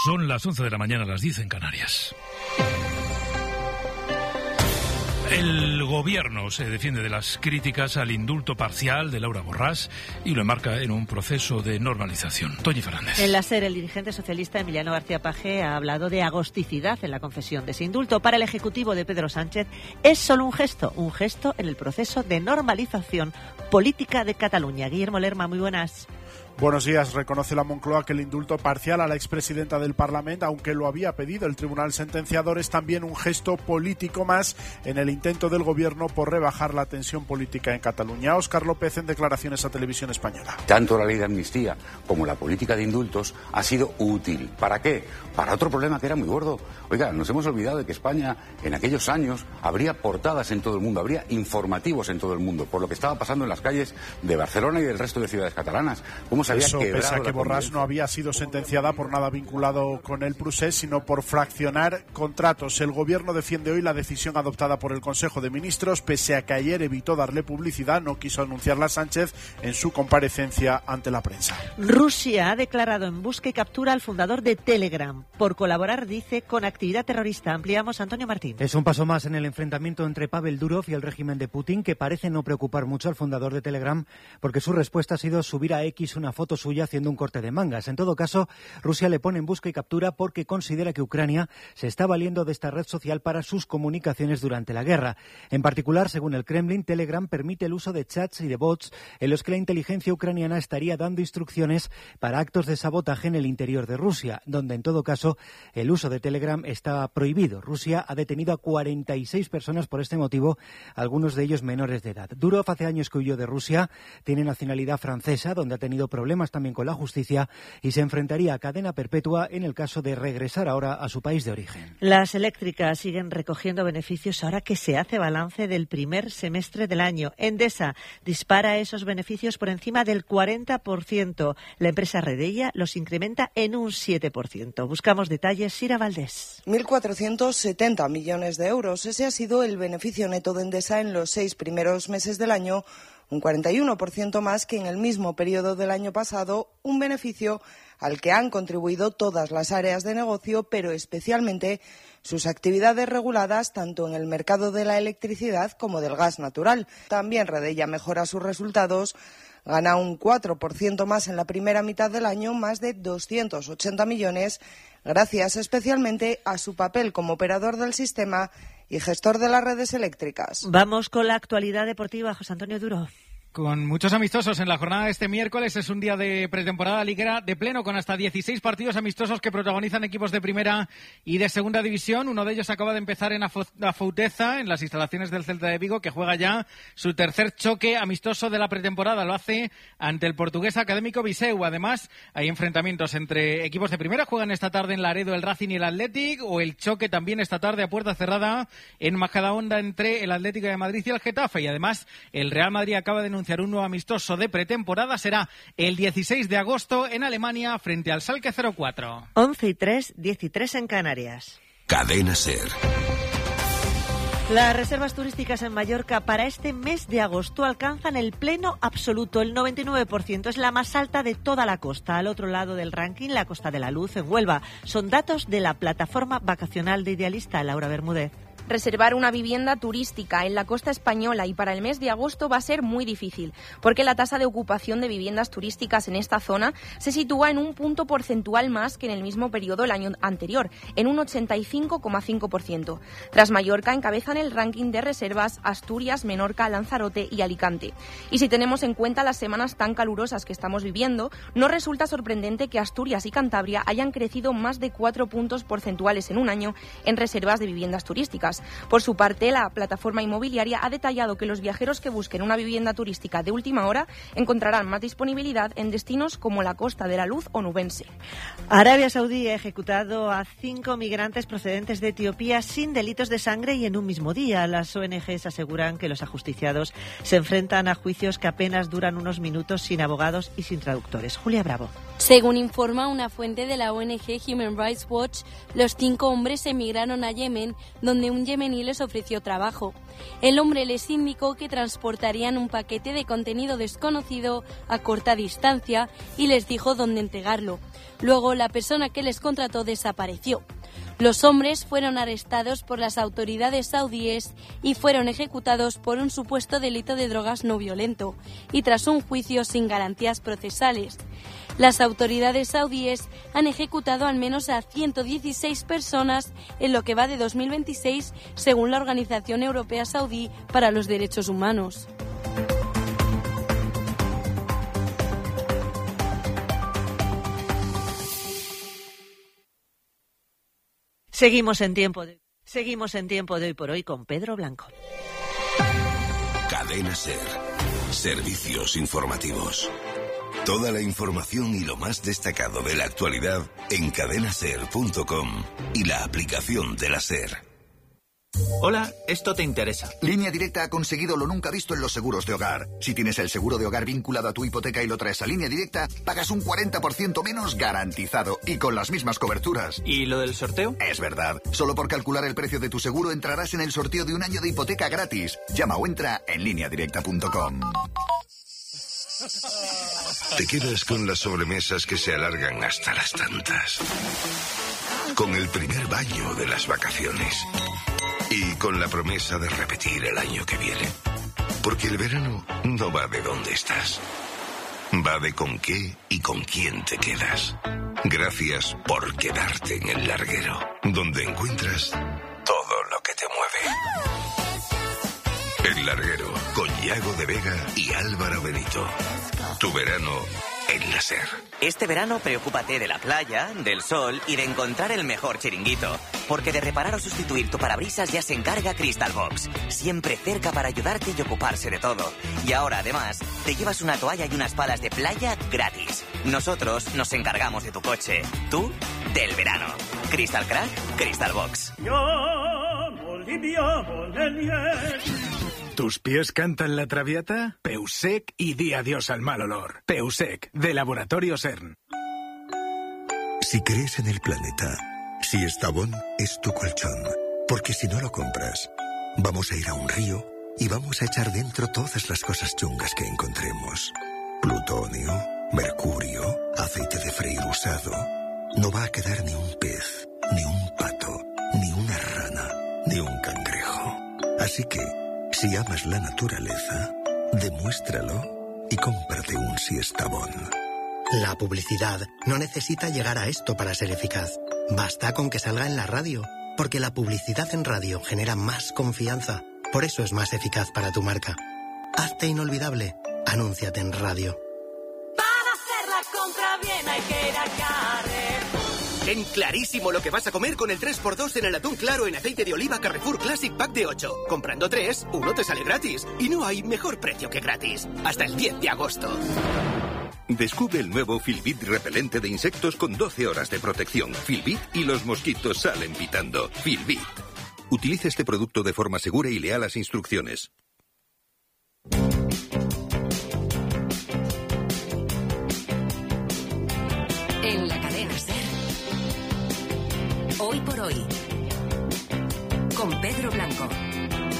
Son las 11 de la mañana, las 10 en Canarias. El gobierno se defiende de las críticas al indulto parcial de Laura Borràs y lo enmarca en un proceso de normalización. Toñi Fernández. En la SER, el dirigente socialista Emiliano García Paje ha hablado de agosticidad en la concesión de ese indulto. Para el Ejecutivo de Pedro Sánchez es solo un gesto en el proceso de normalización política de Cataluña. Guillermo Lerma, muy buenas. Buenos días. Reconoce la Moncloa que el indulto parcial a la expresidenta del Parlamento, aunque lo había pedido el tribunal sentenciador, es también un gesto político más en el intento del gobierno por rebajar la tensión política en Cataluña. Óscar López en declaraciones a Televisión Española. Tanto la ley de amnistía como la política de indultos ha sido útil. ¿Para qué? Para otro problema que era muy gordo. Oiga, nos hemos olvidado de que España en aquellos años habría portadas en todo el mundo, habría informativos en todo el mundo por lo que estaba pasando en las calles de Barcelona y del resto de ciudades catalanas. Eso, pese a que Borràs no había sido sentenciada por nada vinculado con el procés, sino por fraccionar contratos. El gobierno defiende hoy la decisión adoptada por el Consejo de Ministros, pese a que ayer evitó darle publicidad, no quiso anunciarla Sánchez en su comparecencia ante la prensa. Rusia ha declarado en busca y captura al fundador de Telegram por colaborar, dice, con actividad terrorista. Ampliamos, Antonio Martín. Es un paso más en el enfrentamiento entre Pavel Durov y el régimen de Putin, que parece no preocupar mucho al fundador de Telegram, porque su respuesta ha sido subir a X una foto suya haciendo un corte de mangas. En todo caso, Rusia le pone en busca y captura porque considera que Ucrania se está valiendo de esta red social para sus comunicaciones durante la guerra. En particular, según el Kremlin, Telegram permite el uso de chats y de bots en los que la inteligencia ucraniana estaría dando instrucciones para actos de sabotaje en el interior de Rusia, donde en todo caso el uso de Telegram está prohibido. Rusia ha detenido a 46 personas por este motivo, algunos de ellos menores de edad. Durov hace años que huyó de Rusia, tiene nacionalidad francesa, donde ha tenido problemas también con la justicia y se enfrentaría a cadena perpetua en el caso de regresar ahora a su país de origen. Las eléctricas siguen recogiendo beneficios ahora que se hace balance del primer semestre del año. Endesa dispara esos beneficios por encima del 40%. La empresa Redella los incrementa en un 7%. Buscamos detalles, Sira Valdés. 1.470 millones de euros. Ese ha sido el beneficio neto de Endesa en los 6 primeros meses del año, un 41% más que en el mismo periodo del año pasado, un beneficio al que han contribuido todas las áreas de negocio, pero especialmente sus actividades reguladas tanto en el mercado de la electricidad como del gas natural. También Redella mejora sus resultados, gana un 4% más en la primera mitad del año, más de 280 millones, gracias especialmente a su papel como operador del sistema y gestor de las redes eléctricas. Vamos con la actualidad deportiva, José Antonio Duro. Con muchos amistosos en la jornada de este miércoles, es un día de pretemporada liguera de pleno, con hasta 16 partidos amistosos que protagonizan equipos de primera y de segunda división. Uno de ellos acaba de empezar en Afouteza, en las instalaciones del Celta de Vigo, que juega ya su tercer choque amistoso de la pretemporada. Lo hace ante el portugués Académico Viseu. Además, hay enfrentamientos entre equipos de primera. Juegan esta tarde en Laredo el Racing y el Athletic, o el choque también esta tarde a puerta cerrada en Majadahonda entre el Atlético de Madrid y el Getafe. Y además, el Real Madrid acaba de anunciar un nuevo amistoso de pretemporada. Será el 16 de agosto en Alemania frente al Schalke 04. 11:03, 13 en Canarias. Cadena SER. Las reservas turísticas en Mallorca para este mes de agosto alcanzan el pleno absoluto, el 99%. Es la más alta de toda la costa. Al otro lado del ranking, la Costa de la Luz, en Huelva. Son datos de la plataforma vacacional de Idealista. Laura Bermúdez. Reservar una vivienda turística en la costa española y para el mes de agosto va a ser muy difícil, porque la tasa de ocupación de viviendas turísticas en esta zona se sitúa en un punto porcentual más que en el mismo periodo del año anterior, en un 85,5%. Tras Mallorca encabezan el ranking de reservas Asturias, Menorca, Lanzarote y Alicante. Y si tenemos en cuenta las semanas tan calurosas que estamos viviendo, no resulta sorprendente que Asturias y Cantabria hayan crecido más de 4 puntos porcentuales en un año en reservas de viviendas turísticas. Por su parte, la plataforma inmobiliaria ha detallado que los viajeros que busquen una vivienda turística de última hora encontrarán más disponibilidad en destinos como la Costa de la Luz o Nubense. Arabia Saudí ha ejecutado a 5 migrantes procedentes de Etiopía sin delitos de sangre y en un mismo día. Las ONGs aseguran que los ajusticiados se enfrentan a juicios que apenas duran unos minutos, sin abogados y sin traductores. Julia Bravo. Según informa una fuente de la ONG Human Rights Watch, los 5 hombres emigraron a Yemen, donde un yemení les ofreció trabajo. El hombre les indicó que transportarían un paquete de contenido desconocido a corta distancia y les dijo dónde entregarlo. Luego, la persona que les contrató desapareció. Los hombres fueron arrestados por las autoridades saudíes y fueron ejecutados por un supuesto delito de drogas no violento y tras un juicio sin garantías procesales. Las autoridades saudíes han ejecutado al menos a 116 personas en lo que va de 2026, según la Organización Europea Saudí para los Derechos Humanos. Seguimos en tiempo de hoy por hoy con Pedro Blanco. Cadena SER. Servicios informativos. Toda la información y lo más destacado de la actualidad en cadenaser.com y la aplicación de la SER. Hola, esto te interesa. Línea Directa ha conseguido lo nunca visto en los seguros de hogar. Si tienes el seguro de hogar vinculado a tu hipoteca y lo traes a Línea Directa, pagas un 40% menos garantizado y con las mismas coberturas. ¿Y lo del sorteo? Es verdad. Solo por calcular el precio de tu seguro entrarás en el sorteo de un año de hipoteca gratis. Llama o entra en lineadirecta.com. Te quedas con las sobremesas que se alargan hasta las tantas. Con el primer baño de las vacaciones. Y con la promesa de repetir el año que viene. Porque el verano no va de dónde estás. Va de con qué y con quién te quedas. Gracias por quedarte en el larguero, donde encuentras todo lo que te mueve. El larguero, con Yago de Vega y Álvaro Benito. Tu verano en la SER. Este verano preocúpate de la playa, del sol y de encontrar el mejor chiringuito. Porque de reparar o sustituir tu parabrisas ya se encarga Crystal Box. Siempre cerca para ayudarte y ocuparse de todo. Y ahora, además, te llevas una toalla y unas palas de playa gratis. Nosotros nos encargamos de tu coche. Tú, del verano. Crystal Crack, Crystal Box. ¿Tus pies cantan la traviata? Peusec y di adiós al mal olor. Peusec, de Laboratorio CERN. Si crees en el planeta, si Estavón es tu colchón, porque si no lo compras, vamos a ir a un río y vamos a echar dentro todas las cosas chungas que encontremos. Plutonio, mercurio, aceite de freír usado. No va a quedar ni un pez, ni un pato, ni una rana, ni un cangrejo. Así que, si amas la naturaleza, demuéstralo y cómprate un Siestabón. La publicidad no necesita llegar a esto para ser eficaz. Basta con que salga en la radio, porque la publicidad en radio genera más confianza. Por eso es más eficaz para tu marca. Hazte inolvidable. Anúnciate en radio. Para hacer la compra bien hay que ir a Carrefour. Ten clarísimo lo que vas a comer con el 3x2 en el atún claro en aceite de oliva Carrefour Classic Pack de 8. Comprando 3, uno te sale gratis. Y no hay mejor precio que gratis. Hasta el 10 de agosto. Descubre el nuevo Filbit repelente de insectos con 12 horas de protección. Filbit y los mosquitos salen pitando. Filbit. Utilice este producto de forma segura y lea las instrucciones. En la cadena SER. Hoy por hoy. Con Pedro Blanco.